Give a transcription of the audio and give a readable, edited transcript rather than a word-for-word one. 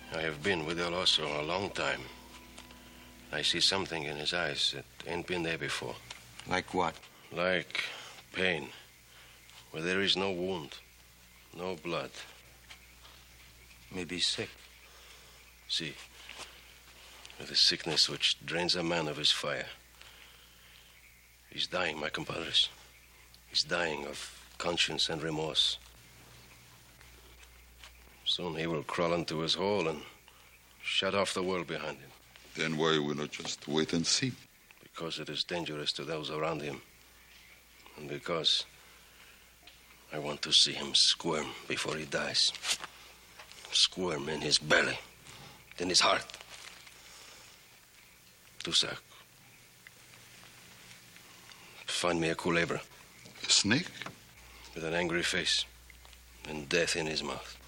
I have been with El Oso a long time. I see something in his eyes that ain't been there before. Like what? Like pain, where there is no wound, no blood. Maybe he's sick. See, with a sickness which drains a man of his fire. He's dying, my compadres. He's dying of conscience and remorse. Soon he will crawl into his hole and shut off the world behind him. Then why we not just wait and see? Because it is dangerous to those around him. And because I want to see him squirm before he dies. Squirm in his belly, in his heart. Tusac, find me a culebra. A snake? With an angry face and death in his mouth.